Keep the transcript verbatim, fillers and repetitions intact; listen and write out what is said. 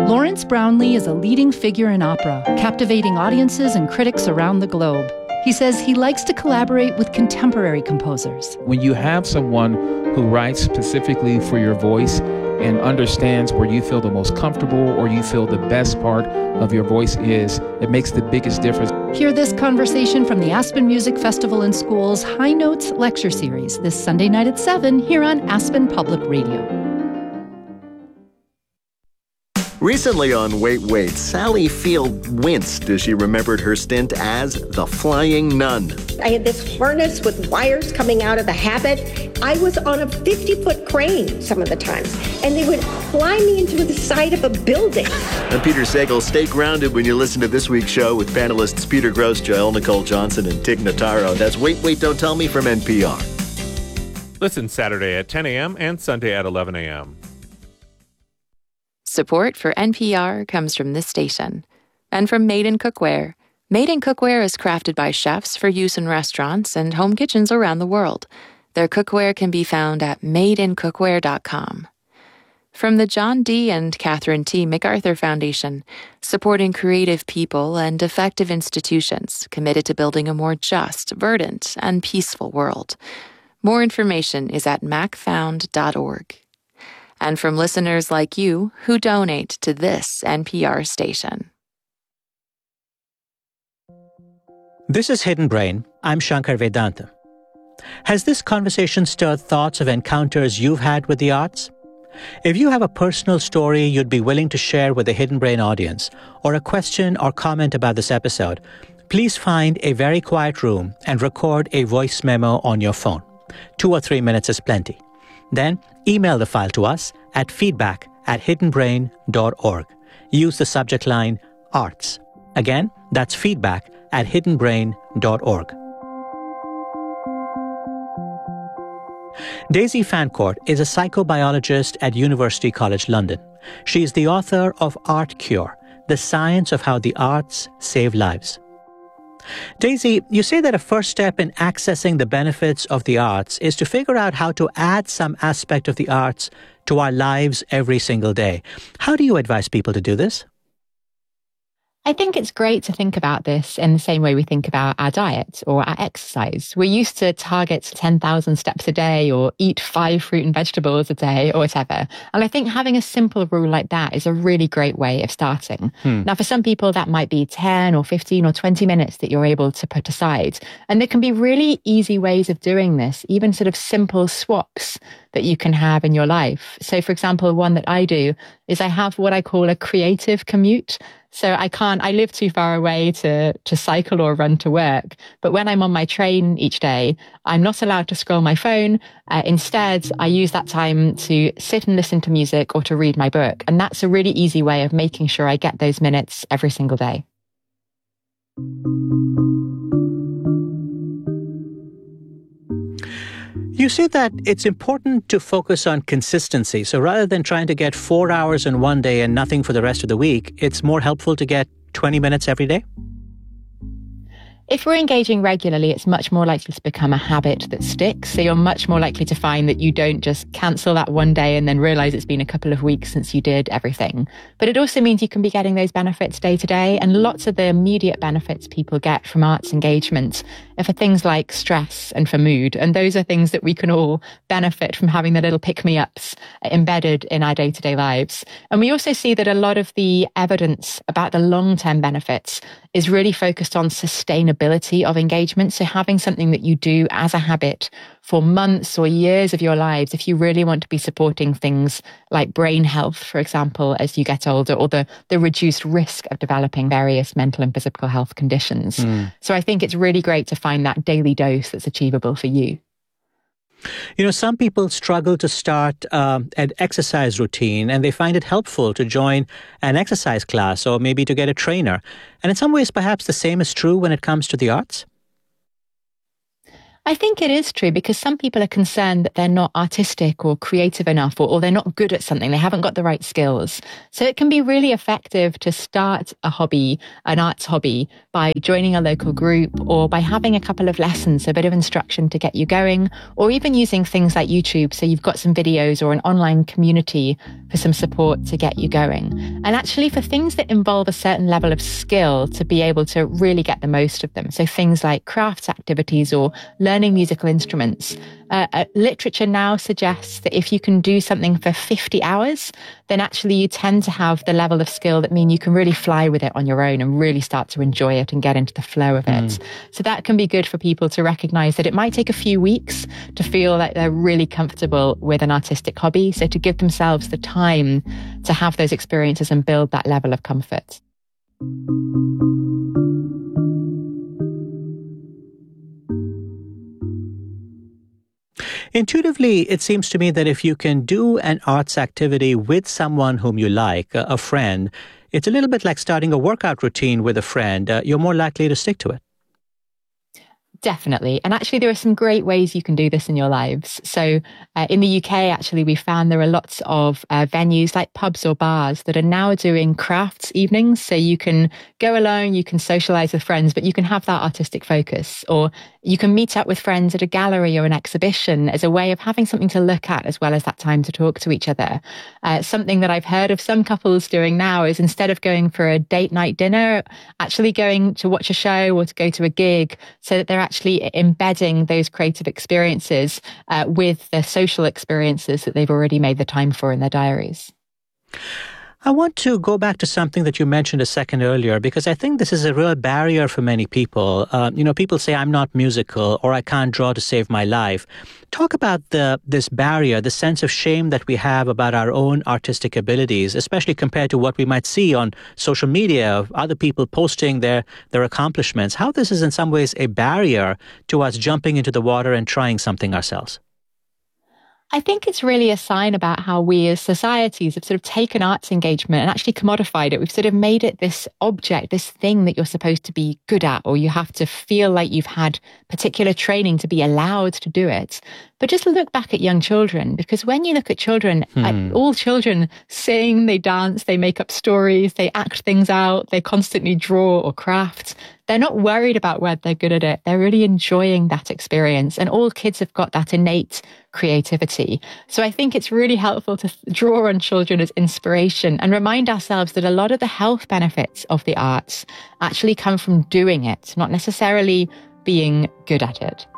Lawrence Brownlee is a leading figure in opera, captivating audiences and critics around the globe. He says he likes to collaborate with contemporary composers. When you have someone who writes specifically for your voice and understands where you feel the most comfortable or you feel the best part of your voice is, it makes the biggest difference. Hear this conversation from the Aspen Music Festival and School's High Notes lecture series this Sunday night at seven here on Aspen Public Radio. Recently on Wait, Wait, Sally Field winced as she remembered her stint as the Flying Nun. I had this harness with wires coming out of the habit. I was on a fifty-foot crane some of the times, and they would fly me into the side of a building. I'm Peter Sagal. Stay grounded when you listen to this week's show with panelists Peter Grosz, Joelle Nicole Johnson, and Tig Notaro. That's Wait, Wait, Don't Tell Me from N P R. Listen Saturday at ten a.m. and Sunday at eleven a.m. Support for N P R comes from this station and from Made in Cookware. Made in Cookware is crafted by chefs for use in restaurants and home kitchens around the world. Their cookware can be found at made in cookware dot com. From the John D. and Catherine T. MacArthur Foundation, supporting creative people and effective institutions committed to building a more just, verdant, and peaceful world. More information is at mac found dot org. And from listeners like you who donate to this N P R station. This is Hidden Brain. I'm Shankar Vedanta. Has this conversation stirred thoughts of encounters you've had with the arts? If you have a personal story you'd be willing to share with the Hidden Brain audience, or a question or comment about this episode, please find a very quiet room and record a voice memo on your phone. Two or three minutes is plenty. Then email the file to us at feedback at hidden brain dot org. Use the subject line Arts. Again, that's feedback at hidden brain dot org. Daisy Fancourt is a psychobiologist at University College London. She is the author of Art Cure, The Science of How the Arts Save Lives. Daisy, you say that a first step in accessing the benefits of the arts is to figure out how to add some aspect of the arts to our lives every single day. How do you advise people to do this? I think it's great to think about this in the same way we think about our diet or our exercise. We're used to target ten thousand steps a day or eat five fruit and vegetables a day or whatever. And I think having a simple rule like that is a really great way of starting. Hmm. Now, for some people, that might be ten or fifteen or twenty minutes that you're able to put aside. And there can be really easy ways of doing this, even sort of simple swaps that you can have in your life. So, for example, one that I do is I have what I call a creative commute. So I can't, I live too far away to, to cycle or run to work. But when I'm on my train each day, I'm not allowed to scroll my phone. Uh, instead, I use that time to sit and listen to music or to read my book. And that's a really easy way of making sure I get those minutes every single day. You say that it's important to focus on consistency. So rather than trying to get four hours in one day and nothing for the rest of the week, it's more helpful to get twenty minutes every day? If we're engaging regularly, it's much more likely to become a habit that sticks. So you're much more likely to find that you don't just cancel that one day and then realize it's been a couple of weeks since you did everything. But it also means you can be getting those benefits day to day. And lots of the immediate benefits people get from arts engagement are for things like stress and for mood. And those are things that we can all benefit from having the little pick-me-ups embedded in our day-to-day lives. And we also see that a lot of the evidence about the long-term benefits is really focused on sustainability of engagement. So having something that you do as a habit for months or years of your lives, if you really want to be supporting things like brain health, for example, as you get older, or the, the reduced risk of developing various mental and physical health conditions. Mm. So I think it's really great to find that daily dose that's achievable for you. You know, some people struggle to start um, an exercise routine, and they find it helpful to join an exercise class or maybe to get a trainer. And in some ways, perhaps the same is true when it comes to the arts? I think it is true because some people are concerned that they're not artistic or creative enough, or, or they're not good at something. They haven't got the right skills. So it can be really effective to start a hobby, an arts hobby, by joining a local group or by having a couple of lessons, a bit of instruction to get you going, or even using things like YouTube. So you've got some videos or an online community for some support to get you going. And actually for things that involve a certain level of skill, to be able to really get the most of them. So things like crafts activities or learning musical instruments. Uh, uh, literature now suggests that if you can do something for fifty hours, then actually you tend to have the level of skill that mean you can really fly with it on your own and really start to enjoy it and get into the flow of it. Mm. So that can be good for people to recognize that it might take a few weeks to feel like they're really comfortable with an artistic hobby. So to give themselves the time to have those experiences and build that level of comfort. Intuitively, it seems to me that if you can do an arts activity with someone whom you like, a, a friend, it's a little bit like starting a workout routine with a friend. Uh, you're more likely to stick to it. Definitely. And actually, there are some great ways you can do this in your lives. So uh, in the U K, actually, we found there are lots of uh, venues like pubs or bars that are now doing crafts evenings. So you can go alone, you can socialize with friends, but you can have that artistic focus. Or you can meet up with friends at a gallery or an exhibition as a way of having something to look at as well as that time to talk to each other. Uh, something that I've heard of some couples doing now is instead of going for a date night dinner, actually going to watch a show or to go to a gig, so that they're actually embedding those creative experiences uh, with the social experiences that they've already made the time for in their diaries. I want to go back to something that you mentioned a second earlier, because I think this is a real barrier for many people. Uh, you know, people say, I'm not musical, or I can't draw to save my life. Talk about the this barrier, the sense of shame that we have about our own artistic abilities, especially compared to what we might see on social media of other people posting their, their accomplishments. How this is in some ways a barrier to us jumping into the water and trying something ourselves. I think it's really a sign about how we as societies have sort of taken arts engagement and actually commodified it. We've sort of made it this object, this thing that you're supposed to be good at, or you have to feel like you've had particular training to be allowed to do it. But just look back at young children, because when you look at children, hmm. at all children sing, they dance, they make up stories, they act things out, they constantly draw or craft. They're not worried about whether they're good at it. They're really enjoying that experience. And all kids have got that innate creativity. So I think it's really helpful to draw on children as inspiration and remind ourselves that a lot of the health benefits of the arts actually come from doing it, not necessarily being good at it.